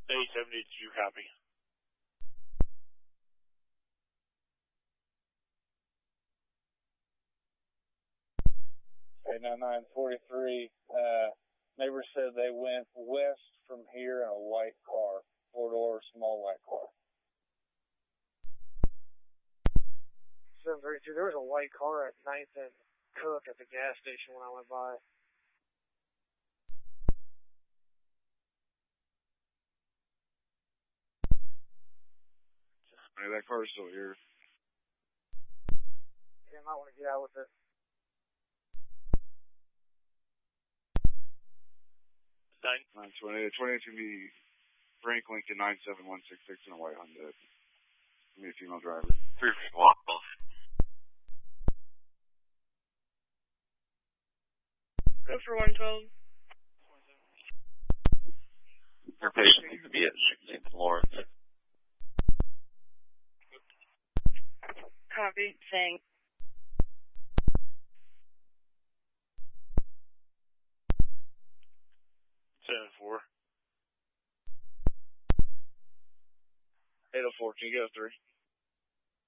872, copy. Okay, 9943. Neighbor said they went west from here in a white car, 4-door, small white car. 732, there was a white car at 9th and Cook at the gas station when I went by. Hey, that car's still here. Yeah, I might want to get out with it. 920. 28 to be Frank Lincoln 97166 in a white Honda. Give me a female driver. 3 walk off. Go for 112. Your patient needs to be at 16th Lawrence. Copy. Saying. Seven 4. 804, can you go 3?